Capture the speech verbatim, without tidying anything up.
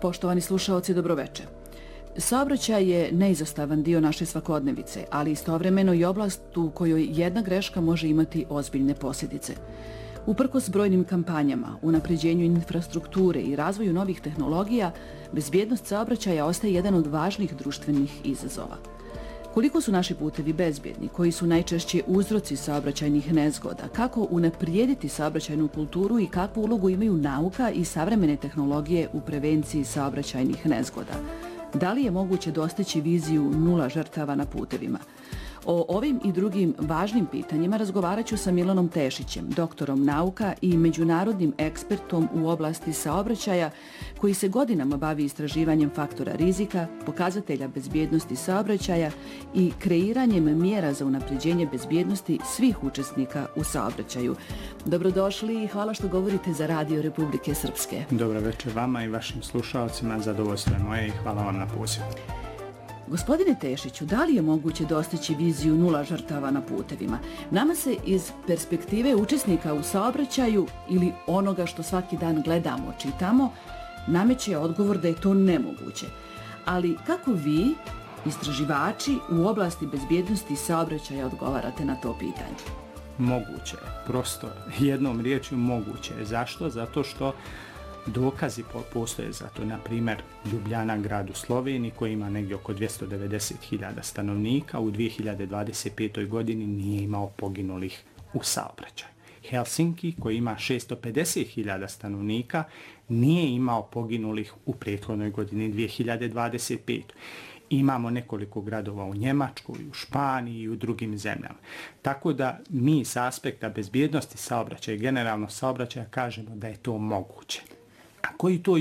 Poštovani slušaoci, dobroveče. Saobraćaj je neizostavan dio naše svakodnevice, ali istovremeno i oblast u kojoj jedna greška može imati ozbiljne posljedice. Uprkos brojnim kampanjama, unapređenju infrastrukture i razvoju novih tehnologija, bezbjednost saobraćaja ostaje jedan od važnih društvenih izazova. Koliko su naši putevi bezbjedni, koji su najčešće uzroci saobraćajnih nezgoda, kako unaprijediti saobraćajnu kulturu i kakvu ulogu imaju nauka i savremene tehnologije u prevenciji saobraćajnih nezgoda? Da li je moguće dostići viziju nula žrtava na putevima? O ovim i drugim važnim pitanjima razgovarat ću sa Milanom Tešićem, doktorom nauka i međunarodnim ekspertom u oblasti saobraćaja, koji se godinama bavi istraživanjem faktora rizika, pokazatelja bezbjednosti saobraćaja i kreiranjem mjera za unapređenje bezbjednosti svih učesnika u saobraćaju. Dobrodošli i hvala što govorite za Radio Republike Srpske. Dobro večer vama i vašim slušalcima, zadovoljstvo je moje i hvala vam na pozivu. Gospodine Tešiću, da li je moguće dostići viziju nula žrtava na putevima? Nama se iz perspektive učesnika u saobraćaju ili onoga što svaki dan gledamo, čitamo, nameće odgovor da je to nemoguće. Ali kako vi, istraživači u oblasti bezbjednosti saobraćaja, odgovarate na to pitanje? Moguće je, prosto jednom riječju moguće je. Zašto? Zato što dokazi postoje za to. Na primjer, Ljubljana, grad u Sloveniji koji ima negdje oko dvjesto devedeset hiljada stanovnika, u dvije hiljade dvadeset petoj godini nije imao poginulih u saobraćaju. Helsinki koji ima šesto pedeset hiljada stanovnika nije imao poginulih u prethodnoj godini dvije hiljade dvadeset petoj. Imamo nekoliko gradova u Njemačkoj, u Španiji i u drugim zemljama. Tako da mi s aspekta bezbjednosti saobraćaja i generalno saobraćaja kažemo da je to moguće. A koji to